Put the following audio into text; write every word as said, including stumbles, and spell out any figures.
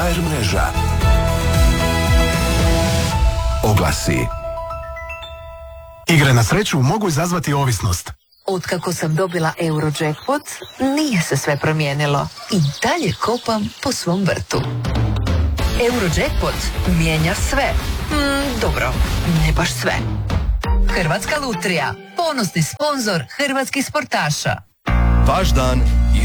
ha er mreža. Oglasi. Igre na sreću mogu izazvati ovisnost. Otkako sam dobila Eurojackpot, nije se sve promijenilo. I dalje kopam po svom vrtu. Eurojackpot mijenja sve. Mm, dobro, ne baš sve. Hrvatska lutrija, ponosni sponzor hrvatskih sportaša. Vaš dan